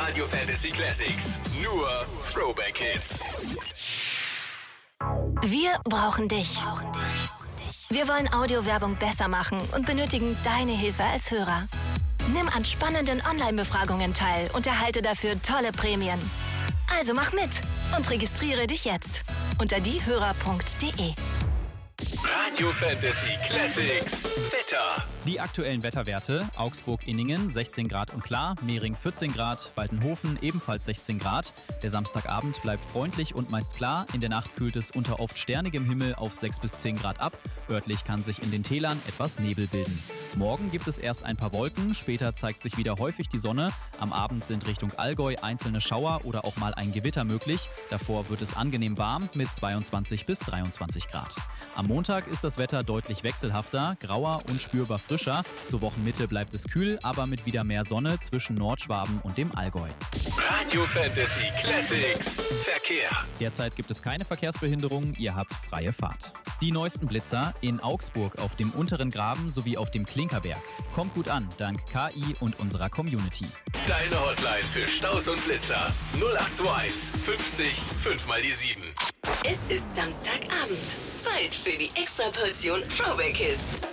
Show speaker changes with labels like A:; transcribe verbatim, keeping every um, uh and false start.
A: Radio Fantasy Classics. Nur Throwback Hits.
B: Wir brauchen dich. Wir wollen Audiowerbung besser machen und benötigen deine Hilfe als Hörer. Nimm an spannenden Online-Befragungen teil und erhalte dafür tolle Prämien. Also mach mit und registriere dich jetzt unter diehörer punkt de.
A: Radio Fantasy Classics Wetter.
C: Die aktuellen Wetterwerte: Augsburg-Inningen sechzehn Grad und klar, Mehring vierzehn Grad, Waltenhofen ebenfalls sechzehn Grad. Der Samstagabend bleibt freundlich und meist klar. In der Nacht kühlt es unter oft sternigem Himmel auf sechs bis zehn Grad ab. Örtlich kann sich in den Tälern etwas Nebel bilden. Morgen gibt es erst ein paar Wolken, später zeigt sich wieder häufig die Sonne. Am Abend sind Richtung Allgäu einzelne Schauer oder auch mal ein Gewitter möglich. Davor wird es angenehm warm mit zweiundzwanzig bis dreiundzwanzig Grad. Am Montag ist das Wetter deutlich wechselhafter, grauer und spürbar frischer. Zur Wochenmitte bleibt es kühl, aber mit wieder mehr Sonne zwischen Nordschwaben und dem Allgäu.
A: Radio Fantasy Classics Verkehr.
C: Derzeit gibt es keine Verkehrsbehinderungen, ihr habt freie Fahrt. Die neuesten Blitzer in Augsburg auf dem unteren Graben sowie auf dem Klinkerberg. Kommt gut an, dank K I und unserer Community.
A: Deine Hotline für Staus und Blitzer. null acht zwei eins fünfzig fünf mal die sieben.
D: Es ist Samstagabend. Zeit für die Extraportion Throwback Hits.